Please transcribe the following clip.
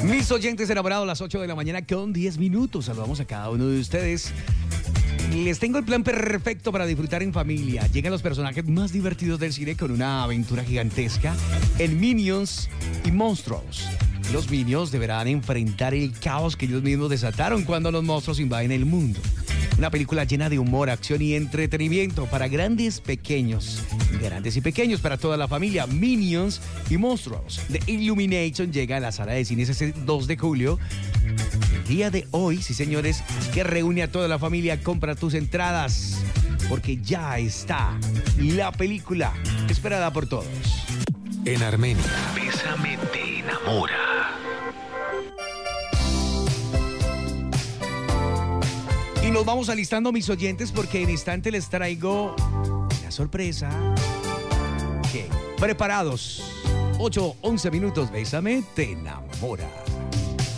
Mis oyentes enamorados, las 8 de la mañana con 10 minutos. Saludamos a cada uno de ustedes. Les tengo el plan perfecto para disfrutar en familia. Llegan los personajes más divertidos del cine con una aventura gigantesca en Minions y Monstruos. Los Minions deberán enfrentar el caos que ellos mismos desataron cuando los monstruos invaden el mundo. Una película llena de humor, acción y entretenimiento para grandes y pequeños para toda la familia. Minions y Monstruos de Illumination llega a la sala de cines ese 2 de julio. El día de hoy, sí señores, que reúne a toda la familia. Compra tus entradas porque ya está la película esperada por todos. En Armenia, Bésame te enamora. Y nos vamos alistando, mis oyentes, porque en instante les traigo la sorpresa. ¿Qué? Preparados. 8, 11 minutos. Bésame te enamora.